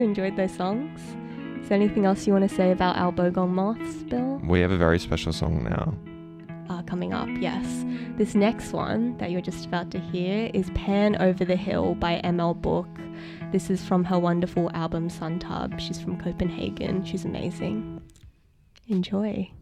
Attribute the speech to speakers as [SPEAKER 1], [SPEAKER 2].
[SPEAKER 1] Enjoyed those songs. Is there anything else you want to say about our Bogong Moths, Bill?
[SPEAKER 2] We have a very special song now.
[SPEAKER 1] Coming up, yes. This next one that you're just about to hear is Pan Over the Hill by ML Book. This is from her wonderful album Suntub. She's from Copenhagen. She's amazing. Enjoy.